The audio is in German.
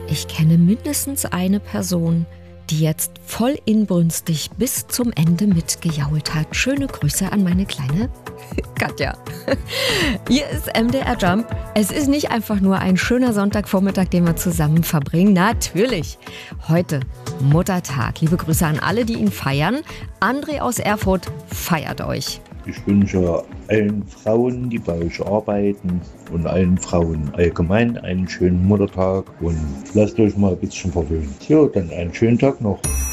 Ich kenne mindestens eine Person, die jetzt voll inbrünstig bis zum Ende mitgejault hat. Schöne Grüße an meine kleine Katja. Hier ist MDR Jump. Es ist nicht einfach nur ein schöner Sonntagvormittag, den wir zusammen verbringen. Natürlich. Heute Muttertag. Liebe Grüße an alle, die ihn feiern. André aus Erfurt feiert euch. Ich wünsche allen Frauen, die bei euch arbeiten und allen Frauen allgemein einen schönen Muttertag und lasst euch mal ein bisschen verwöhnen. So, dann einen schönen Tag noch.